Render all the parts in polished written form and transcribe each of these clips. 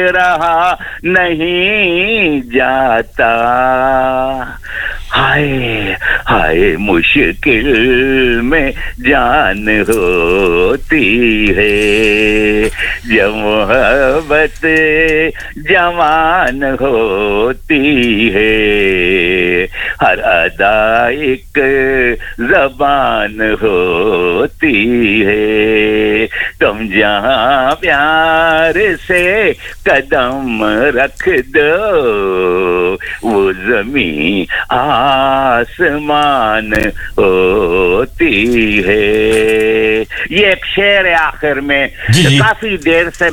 रहा नहीं जाता हाय हाय मुश्किल में जान होती है जब मोहब्बत जवान होती है हर अदा एक ज़बान होती है तुम जहाँ प्यार से कदम रख दो वो ज़मीं आसमान होती है ये एक शेर है आखिर में काफी देर से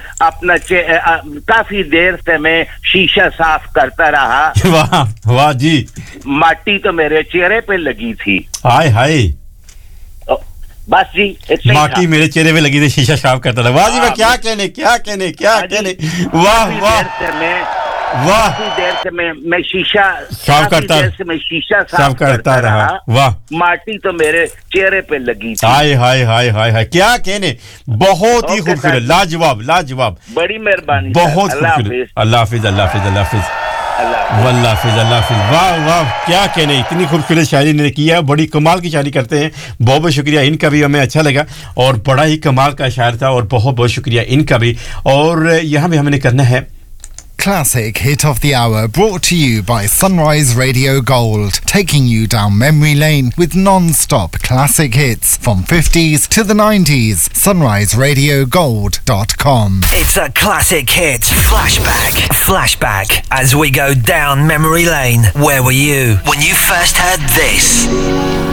मैं शीशा साफ करता रहा वाह वाह जी माटी तो मेरे चेहरे पे लगी थी हाय हाय बस जी माटी मेरे चेहरे पे लगी थी शीशा साफ करता था वाह जी वाह क्या कहने वाह वाह वाह देर से मैं शीशा साफ करता रहा वाह माटी तो मेरे चेहरे पे लगी थी हाय हाय हाय हाय हाय क्या कहने बहुत ही खूबसूरत लाजवाब बड़ी मेहरबानी बहुत खूबसूरत अल्लाह हाफिज वल्लाह हाफिज वाह वाह क्या कहने इतनी खूबसूरत शायरी इन्होंने किया बड़ी कमाल की शायरी करते हैं बहुत शुक्रिया इनका भी हमें अच्छा लगा और बड़ा ही कमाल का शायर था और बहुत शुक्रिया इनका भी और यहाँ भी हमने करना है Classic Hit of the Hour brought to you by Sunrise Radio Gold, taking you down memory lane with non-stop classic hits from 50s to the 90s. SunriseRadioGold.com. It's a classic hit flashback as we go down memory lane. Where were you when you first heard this?